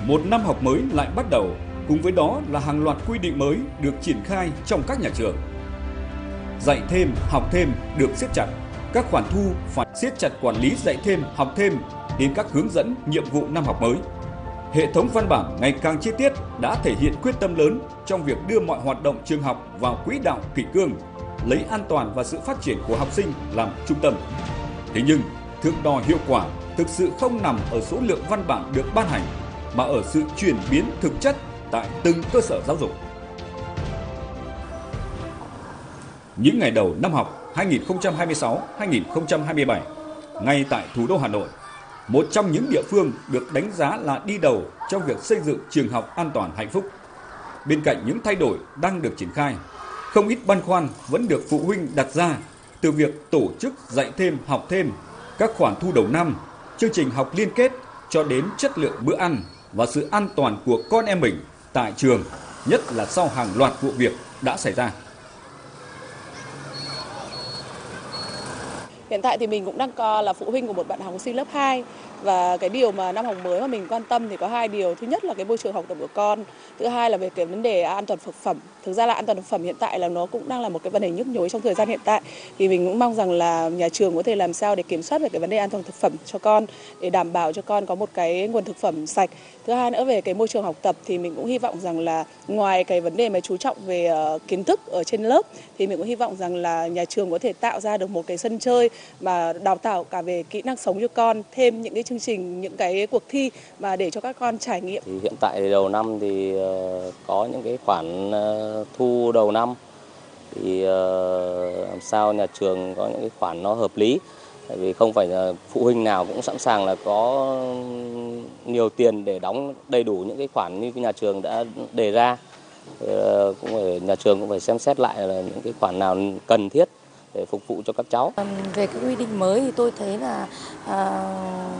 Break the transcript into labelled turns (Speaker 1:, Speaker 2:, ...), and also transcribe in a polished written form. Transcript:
Speaker 1: Một năm học mới lại bắt đầu, cùng với đó là hàng loạt quy định mới được triển khai trong các nhà trường. Dạy thêm, học thêm được siết chặt, các khoản thu phải siết chặt quản lý dạy thêm, học thêm đến các hướng dẫn nhiệm vụ năm học mới. Hệ thống văn bản ngày càng chi tiết đã thể hiện quyết tâm lớn trong việc đưa mọi hoạt động trường học vào quỹ đạo kỷ cương, lấy an toàn và sự phát triển của học sinh làm trung tâm. Thế nhưng, thước đo hiệu quả thực sự không nằm ở số lượng văn bản được ban hành, mà ở sự chuyển biến thực chất tại từng cơ sở giáo dục. Những ngày đầu năm học 2026-2027, ngay tại thủ đô Hà Nội, một trong những địa phương được đánh giá là đi đầu trong việc xây dựng trường học an toàn hạnh phúc. Bên cạnh những thay đổi đang được triển khai, không ít băn khoăn vẫn được phụ huynh đặt ra, từ việc tổ chức dạy thêm, học thêm, các khoản thu đầu năm, chương trình học liên kết cho đến chất lượng bữa ăn và sự an toàn của con em mình tại trường, nhất là sau hàng loạt vụ việc đã xảy ra.
Speaker 2: Hiện tại thì mình cũng đang là phụ huynh của một bạn học sinh lớp 2, và cái điều mà năm học mới mà mình quan tâm thì có hai điều. Thứ nhất là cái môi trường học tập của con, thứ hai là về cái vấn đề an toàn thực phẩm. Thực ra là an toàn thực phẩm hiện tại là nó cũng đang là một cái vấn đề nhức nhối trong thời gian hiện tại. Thì mình cũng mong rằng là nhà trường có thể làm sao để kiểm soát về cái vấn đề an toàn thực phẩm cho con, để đảm bảo cho con có một cái nguồn thực phẩm sạch. Thứ hai nữa, về cái môi trường học tập thì mình cũng hy vọng rằng là ngoài cái vấn đề mà chú trọng về kiến thức ở trên lớp, thì mình cũng hy vọng rằng là nhà trường có thể tạo ra được một cái sân chơi mà đào tạo cả về kỹ năng sống cho con, thêm những cái chương trình, những cái cuộc thi mà để cho các con trải nghiệm.
Speaker 3: Thì hiện tại đầu năm thì có những cái khoản thu đầu năm, thì làm sao nhà trường có những cái khoản nó hợp lý, tại vì không phải là phụ huynh nào cũng sẵn sàng là có nhiều tiền để đóng đầy đủ những cái khoản như nhà trường đã đề ra. Nhà trường cũng phải xem xét lại là những cái khoản nào cần thiết để phục vụ cho các cháu.
Speaker 4: Về cái quy định mới thì tôi thấy là